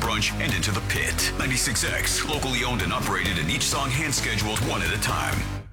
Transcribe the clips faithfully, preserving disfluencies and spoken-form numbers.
brunch, and into the pit. ninety-six X, locally owned and operated, and each song hand-scheduled one at a time.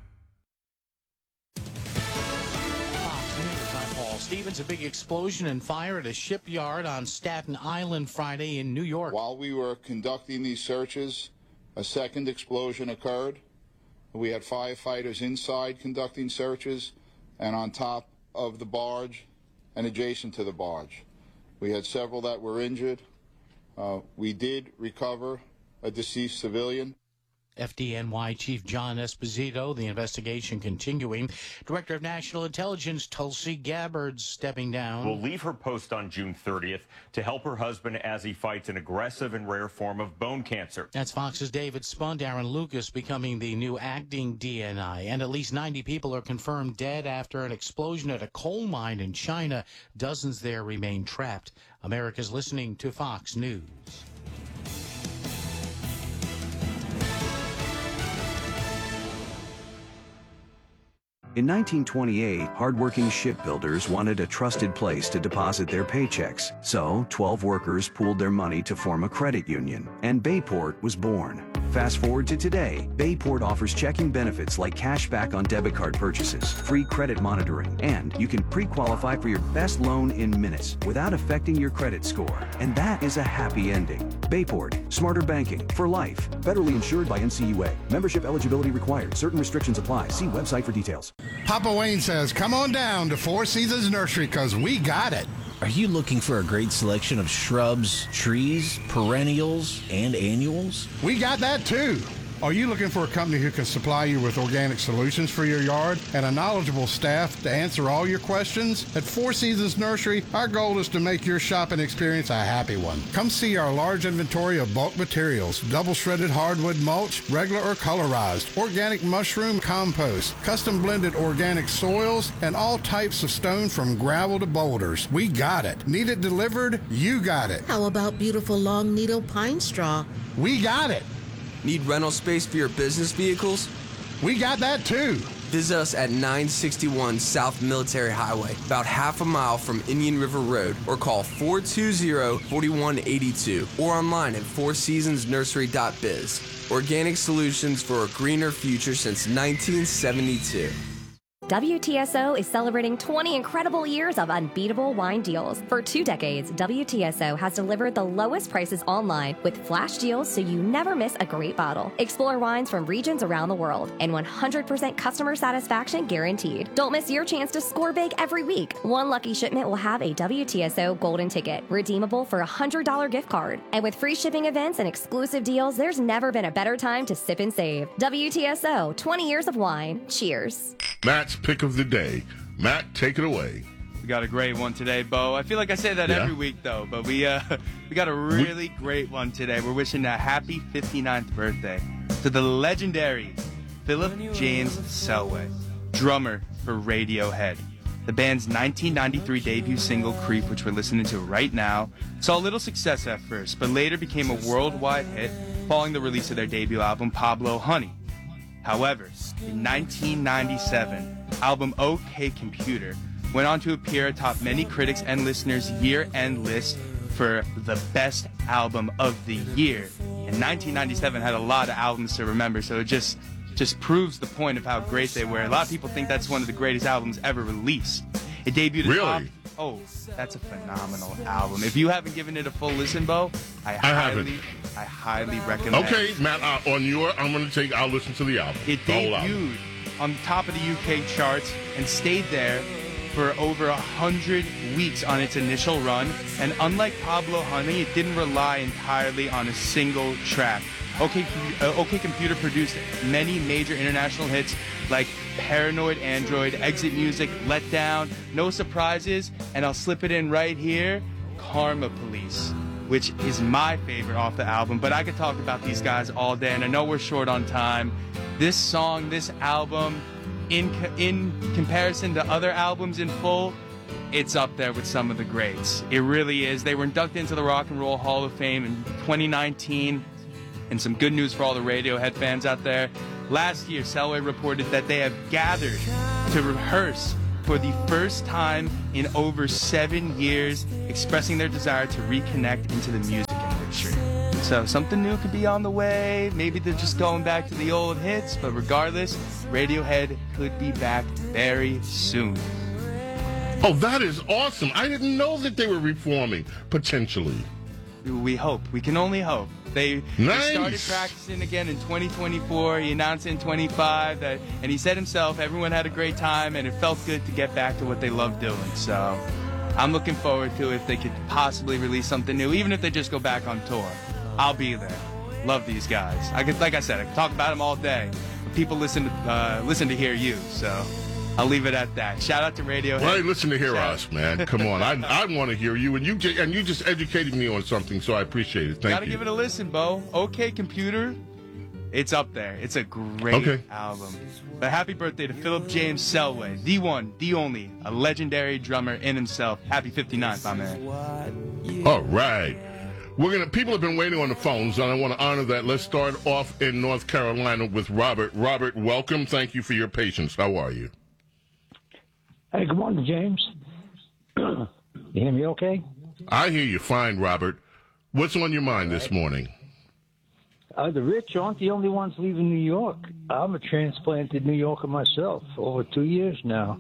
Stevens, a big explosion and fire at a shipyard on Staten Island Friday in New York. While we were conducting these searches, a second explosion occurred. We had firefighters inside conducting searches and on top of the barge and adjacent to the barge. We had several that were injured. Uh, we did recover a deceased civilian. F D N Y Chief John Esposito, the investigation continuing. Director of National Intelligence Tulsi Gabbard stepping down. Will leave her post on June thirtieth to help her husband as he fights an aggressive and rare form of bone cancer. That's Fox's David Spun, Darren Lucas becoming the new acting D N I. And at least ninety people are confirmed dead after an explosion at a coal mine in China. Dozens there remain trapped. America's listening to Fox News. In nineteen twenty-eight, hardworking shipbuilders wanted a trusted place to deposit their paychecks. So, twelve workers pooled their money to form a credit union, and Bayport was born. Fast forward to today, Bayport offers checking benefits like cash back on debit card purchases, free credit monitoring, and you can pre-qualify for your best loan in minutes without affecting your credit score. And that is a happy ending. Bayport, smarter banking for life. Federally insured by N C U A. Membership eligibility required. Certain restrictions apply. See website for details. Papa Wayne says, come on down to Four Seasons Nursery because we got it. Are you looking for a great selection of shrubs, trees, perennials, and annuals? We got that too. Are you looking for a company who can supply you with organic solutions for your yard and a knowledgeable staff to answer all your questions? At Four Seasons Nursery, our goal is to make your shopping experience a happy one. Come see our large inventory of bulk materials, double shredded hardwood mulch, regular or colorized, organic mushroom compost, custom blended organic soils, and all types of stone from gravel to boulders. We got it. Need it delivered? You got it. How about beautiful long needle pine straw? We got it. Need rental space for your business vehicles? We got that too. Visit us at nine sixty-one South Military Highway, about half a mile from Indian River Road, or call four two zero, four one eight two or online at four seasons nursery dot biz. Organic solutions for a greener future since nineteen seventy-two. W T S O is celebrating twenty incredible years of unbeatable wine deals. For two decades, W T S O has delivered the lowest prices online with flash deals so you never miss a great bottle. Explore wines from regions around the world and one hundred percent customer satisfaction guaranteed. Don't miss your chance to score big every week. One lucky shipment will have a W T S O golden ticket, redeemable for a one hundred dollars gift card. And with free shipping events and exclusive deals, there's never been a better time to sip and save. W T S O, twenty years of wine. Cheers. Matt's pick of the day. Matt, take it away. We got a great one today, Bo. I feel like I say that yeah. every week, though, but we uh, we got a really great one today. We're wishing a happy fifty-ninth birthday to the legendary Philip James Selway, drummer for Radiohead. The band's nineteen ninety-three debut single, Creep, which we're listening to right now, saw little success at first, but later became a worldwide hit following the release of their debut album, Pablo Honey. However, in nineteen ninety-seven, album OK Computer went on to appear atop many critics' and listeners' year-end list for the best album of the year. And nineteen ninety-seven had a lot of albums to remember, so it just just proves the point of how great they were. A lot of people think that's one of the greatest albums ever released. It debuted really? Top, oh, that's a phenomenal album. If you haven't given it a full listen, Bo, I, I highly, haven't. I highly recommend. Okay, Matt, uh, on your, I'm going to take. I'll listen to the album. It debuted on the top of the U K charts and stayed there for over a hundred weeks on its initial run. And unlike Pablo Honey, it didn't rely entirely on a single track. OK, uh, OK Computer produced many major international hits like Paranoid Android, Exit Music, Let Down, No Surprises, and I'll slip it in right here, Karma Police, which is my favorite off the album. But I could talk about these guys all day, and I know we're short on time. This song, this album, in in comparison to other albums in full, it's up there with some of the greats. It really is. They were inducted into the Rock and Roll Hall of Fame in twenty nineteen. And some good news for all the Radiohead fans out there. Last year, Selway reported that they have gathered to rehearse for the first time in over seven years, expressing their desire to reconnect into the music industry. country. So something new could be on the way. Maybe they're just going back to the old hits, but regardless, Radiohead could be back very soon. Oh, that is awesome. I didn't know that they were reforming, potentially. We hope. We can only hope. They, nice. they started practicing again in twenty twenty-four. He announced in twenty-five, that, and he said himself, everyone had a great time, and it felt good to get back to what they love doing. So I'm looking forward to if they could possibly release something new, even if they just go back on tour. I'll be there. Love these guys. I could, like I said, I could talk about them all day. But people listen to uh, listen to hear you, so I'll leave it at that. Shout out to Radiohead. Well, hey, listen to hear Shout us, man. Come on, I I want to hear you, and you ju- and you just educated me on something, so I appreciate it. Thank Gotta you. give it a listen, Bo. OK Computer, it's up there. It's a great okay. album. But happy birthday to Philip James Selway, the one, the only, a legendary drummer in himself. Happy fifty-ninth, my man. All right. We're gonna. People have been waiting on the phones, and I want to honor that. Let's start off in North Carolina with Robert. Robert, welcome. Thank you for your patience. How are you? Hey, good morning, James. You hear me okay? I hear you fine, Robert. What's on your mind this morning? Uh, the rich aren't the only ones leaving New York. I'm a transplanted New Yorker myself, over two years now.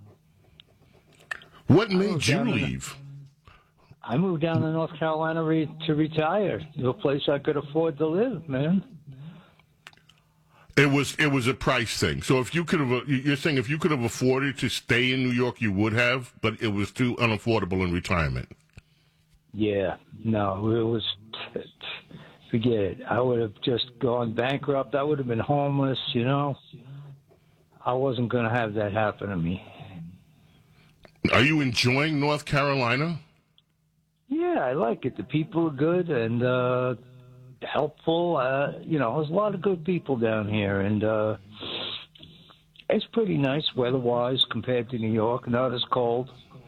What made you leave? I moved down to North Carolina re- to retire, to a place I could afford to live, man. It was it was a price thing. So if you could have, you're saying if you could have afforded to stay in New York, you would have, but it was too unaffordable in retirement. Yeah, no, it was. Forget it. I would have just gone bankrupt. I would have been homeless. You know, I wasn't going to have that happen to me. Are you enjoying North Carolina? Yeah, I like it. The people are good and uh, helpful. Uh, you know, there's a lot of good people down here, and uh, it's pretty nice weather-wise compared to New York. Not as cold.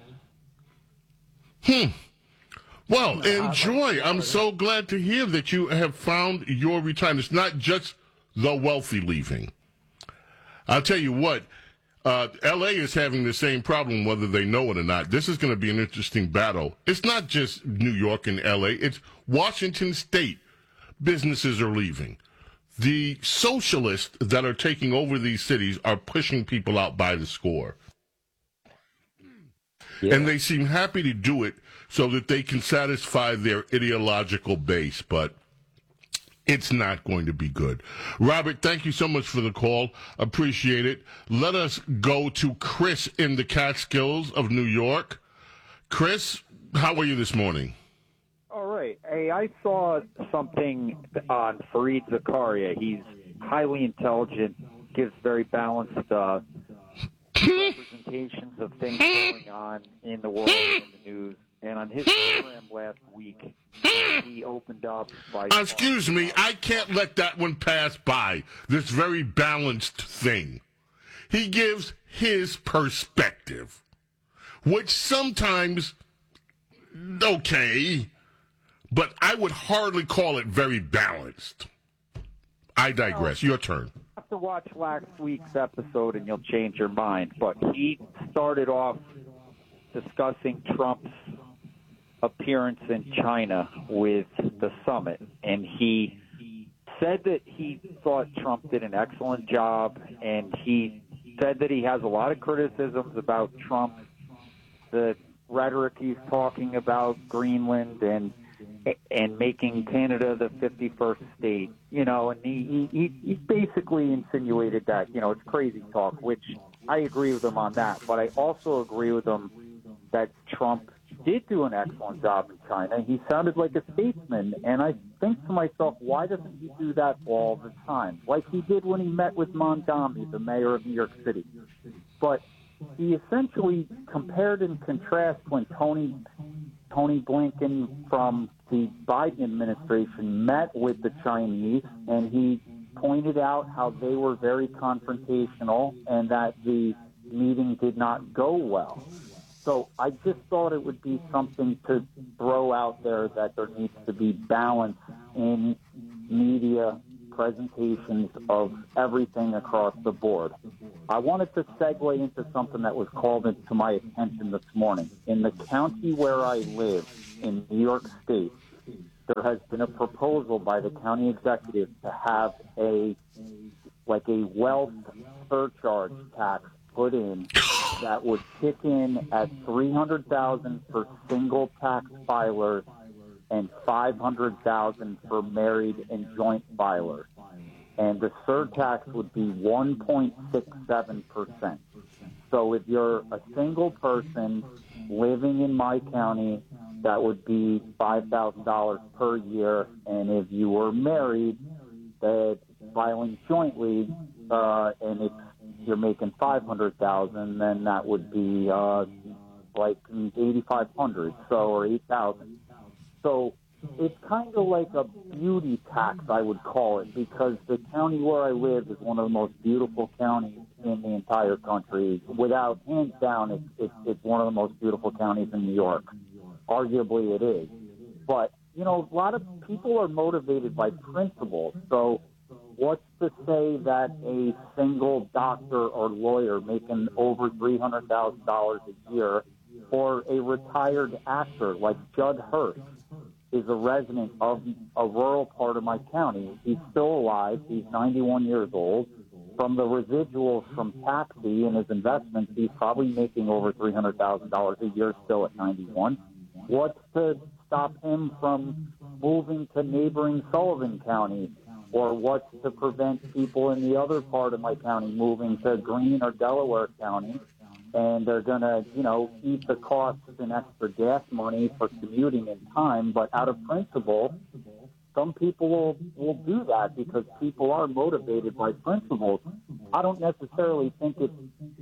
Hmm. Well, enjoy. I'm so glad to hear that you have found your retirement. It's not just the wealthy leaving. I'll tell you what. Uh, L A is having the same problem, whether they know it or not. This is going to be an interesting battle. It's not just New York and L A. It's Washington State. Businesses are leaving. The socialists that are taking over these cities are pushing people out by the score. Yeah. And they seem happy to do it so that they can satisfy their ideological base. But it's not going to be good. Robert, thank you so much for the call. Appreciate it. Let us go to Chris in the Catskills of New York. Chris, how are you this morning? All right. Hey, I saw something on Fareed Zakaria. He's highly intelligent, gives very balanced uh, representations of things going on in the world and the news. And on his program last week, he opened up by... Excuse me, I can't let that one pass by, this very balanced thing. He gives his perspective, which sometimes, okay, but I would hardly call it very balanced. I digress. Your turn. You have to watch last week's episode and you'll change your mind. But he started off discussing Trump's appearance in China with the summit, and he said that he thought Trump did an excellent job, and he said that he has a lot of criticisms about Trump, the rhetoric he's talking about Greenland and and making Canada the fifty-first state, you know, and he, he, he basically insinuated that, you know, it's crazy talk, which I agree with him on that, but I also agree with him that Trump did do an excellent job in China. He sounded like a statesman, and I think to myself, why doesn't he do that all the time? Like he did when he met with Mondami, the mayor of New York City. But he essentially compared and contrasted when Tony Tony Blinken from the Biden administration met with the Chinese, and he pointed out how they were very confrontational and that the meeting did not go well. So I just thought it would be something to throw out there that there needs to be balance in media presentations of everything across the board. I wanted to segue into something that was called into my attention this morning. In the county where I live, in New York State, there has been a proposal by the county executive to have a like a wealth surcharge tax put in that would kick in at three hundred thousand dollars for single tax filers and five hundred thousand dollars for married and joint filers. And the surtax would be one point six seven percent. So if you're a single person living in my county, that would be five thousand dollars per year. And if you were married, that filing jointly, uh, and if you're making five hundred thousand dollars, then that would be uh, like eighty-five hundred dollars, so or eight thousand dollars. So it's kind of like a beauty tax, I would call it, because the county where I live is one of the most beautiful counties in the entire country. Without, hands down, it's, it's, it's one of the most beautiful counties in New York. Arguably it is. But, you know, a lot of people are motivated by principles. So what's to say that a single doctor or lawyer making over three hundred thousand dollars a year, or a retired actor like Judd Hirsch, is a resident of a rural part of my county? He's still alive. He's ninety-one years old. From the residuals from Taxi and his investments, he's probably making over three hundred thousand dollars a year still at ninety-one. What's to stop him from moving to neighboring Sullivan County? Or what's to prevent people in the other part of my county moving to Greene or Delaware County? And they're going to, you know, eat the costs and extra gas money for commuting in time. But out of principle, some people will, will do that because people are motivated by principles. I don't necessarily think it's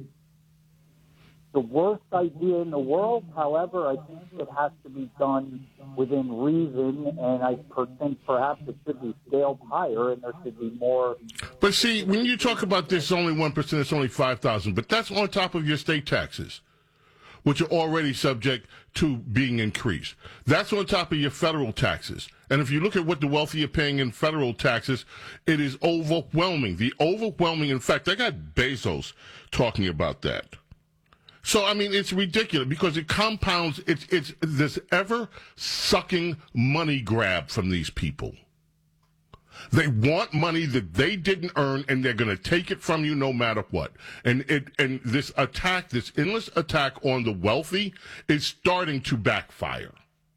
the worst idea in the world. However, I think it has to be done within reason, and I per- think perhaps it should be scaled higher, and there should be more. But see, when you talk about this, only one percent, it's only five thousand, but that's on top of your state taxes, which are already subject to being increased. That's on top of your federal taxes. And if you look at what the wealthy are paying in federal taxes, it is overwhelming. The overwhelming, in fact, I got Bezos talking about that. So, I mean, it's ridiculous because it compounds, it's, it's this ever-sucking money grab from these people. They want money that they didn't earn, and they're going to take it from you no matter what. And it and this attack, this endless attack on the wealthy is starting to backfire.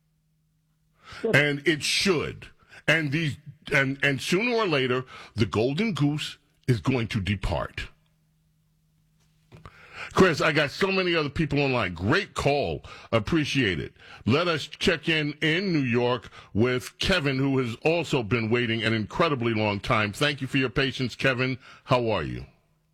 And it should. And these and, and sooner or later, the golden goose is going to depart. Chris, I got so many other people online. Great call. Appreciate it. Let us check in in New York with Kevin, who has also been waiting an incredibly long time. Thank you for your patience, Kevin. How are you?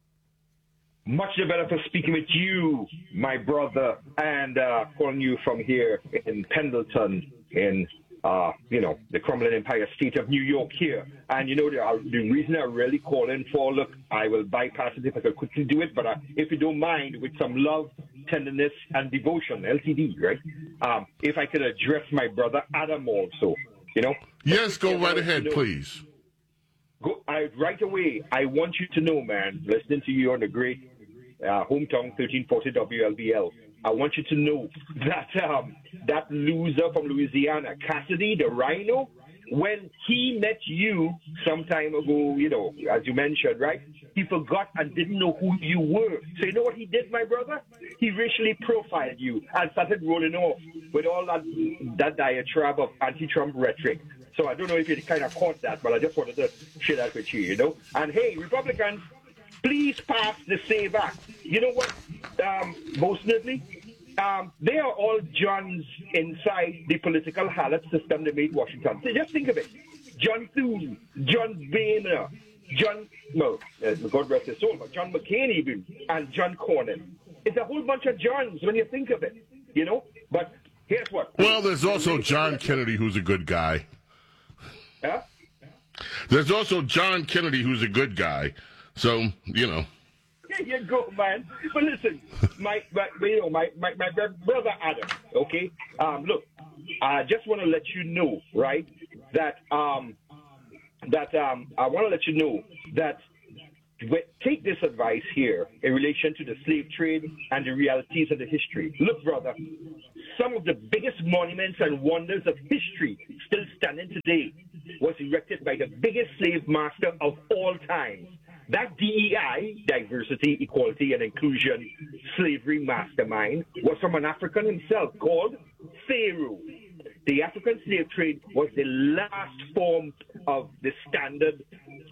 Much the better for speaking with you, my brother, and uh, calling you from here in Pendleton in Uh, you know, the crumbling empire state of New York here. And, you know, the, uh, the reason I really call in for, look, I will bypass it if I could quickly do it, but uh, if you don't mind, with some love, tenderness, and devotion, L T D, right? Um, if I could address my brother Adam also, you know? Yes, go right ahead, you know, please. Go, I, right away, I want you to know, man, listening to you on the great uh, hometown thirteen forty W L B L, I want you to know that um, that loser from Louisiana, Cassidy, the rhino, when he met you some time ago, you know, as you mentioned, right, he forgot and didn't know who you were. So you know what he did, my brother? He racially profiled you and started rolling off with all that, that diatribe of anti-Trump rhetoric. So I don't know if you kind of caught that, but I just wanted to share that with you, you know. And, hey, Republicans, please pass the SAVE Act. You know what, um, most notably, um, they are all Johns inside the political harlot system that made Washington. So just think of it. John Thune, John Boehner, John, no, uh, God rest his soul, but John McCain even, and John Cornyn. It's a whole bunch of Johns when you think of it, you know. But here's what. Well, there's also John Kennedy, who's a good guy. Huh? There's also John Kennedy, who's a good guy. So, you know. There you go, man. But listen, my, my you know, my, my, my brother Adam, okay? Um, look, I just want to let you know, right, that um, that um, I want to let you know that take this advice here in relation to the slave trade and the realities of the history. Look, brother, some of the biggest monuments and wonders of history still standing today was erected by the biggest slave master of all time. That D E I, Diversity, Equality, and Inclusion Slavery Mastermind, was from an African himself called Pharaoh. The African slave trade was the last form of the standard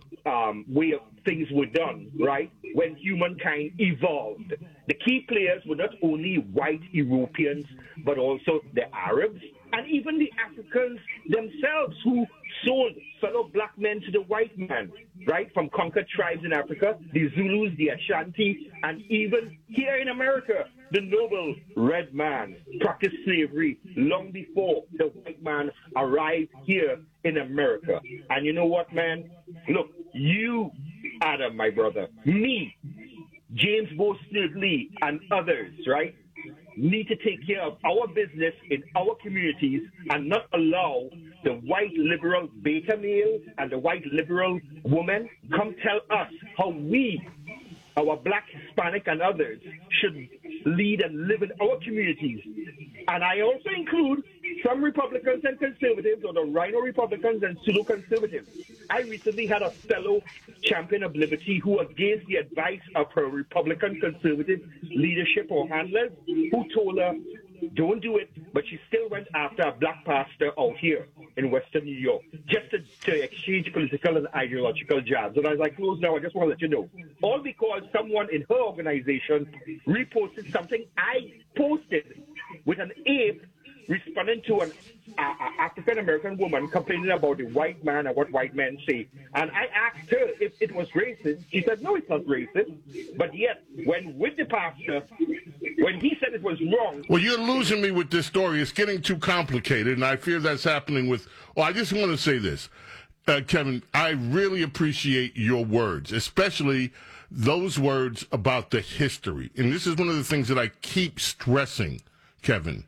um, way of things were done, right, when humankind evolved. The key players were not only white Europeans, but also the Arabs and even the Africans themselves who sold fellow black men to the white man, right, from conquered tribes in Africa, the Zulus, the Ashanti, and even here in America, the noble red man practiced slavery long before the white man arrived here in America. And you know what, man? Look, you, Adam, my brother, me, James Boston Lee, and others, right, need to take care of our business in our communities and not allow the white liberal beta male and the white liberal woman come tell us how we, our black, Hispanic, and others, should lead and live in our communities. And I also include some Republicans and conservatives, or the Rhino Republicans and pseudo conservatives. I recently had a fellow champion of liberty who, against the advice of her Republican conservative leadership or handlers, who told her, don't do it, but she still went after a black pastor out here in Western New York, just to, to exchange political and ideological jabs. And as I close now, I just want to let you know, all because someone in her organization reposted something I posted with an ape responding to an uh, African-American woman complaining about the white man and what white men say. And I asked her if it was racist. She said, no, it's not racist. But yet, when with the pastor, when he said it was wrong... Well, you're losing me with this story. It's getting too complicated, and I fear that's happening with... Well, I just want to say this. Uh, Kevin, I really appreciate your words, especially those words about the history. And this is one of the things that I keep stressing, Kevin.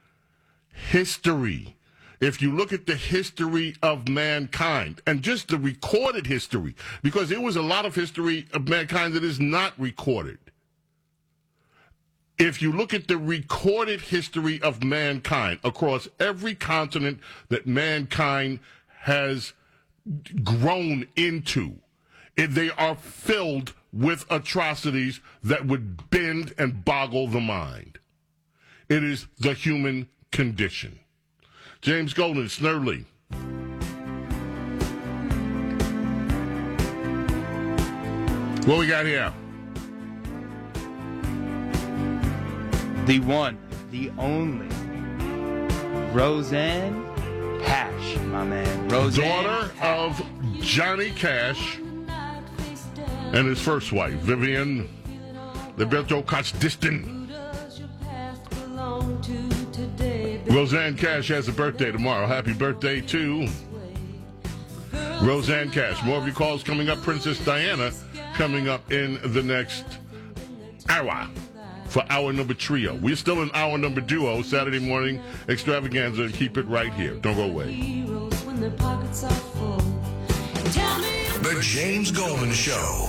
History. If you look at the history of mankind and just the recorded history, because there was a lot of history of mankind that is not recorded. If you look at the recorded history of mankind across every continent that mankind has grown into, it, they are filled with atrocities that would bend and boggle the mind. It is the human condition. James Golden, Snerdley. What we got here? The one, the only, Rosanne Cash, my man. Rosanne Daughter Cash. of Johnny Cash and his first wife, Vivian Liberto Cash-Diston. Rosanne Cash has a birthday tomorrow. Happy birthday to Rosanne Cash. More of your calls coming up. Princess Diana coming up in the next hour for hour number trio. We're still in hour number duo, Saturday morning extravaganza. Keep it right here. Don't go away. The James Golden Show.